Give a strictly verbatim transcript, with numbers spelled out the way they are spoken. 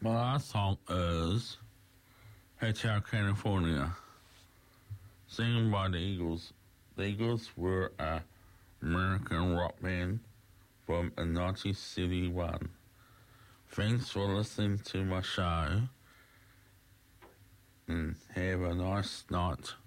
My last song is Hotel California, singing by the Eagles. The Eagles were an American rock band from Atlantic City one. Thanks for listening to my show and have a nice night.